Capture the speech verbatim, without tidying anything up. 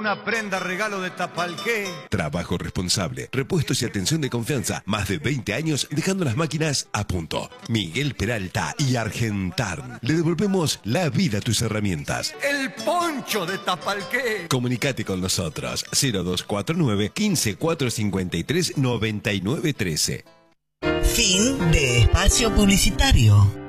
una prenda regalo de Tapalqué. Trabajo responsable, repuestos y atención de confianza. Más de veinte años dejando las máquinas a punto. Miguel Peralta y Argentarn. Le devolvemos la vida a tus herramientas. El poncho de Tapalqué. Comunicate con nosotros. cero dos cuatro nueve, quince, cuatrocientos cincuenta y tres, noventa y nueve trece. Fin de espacio publicitario.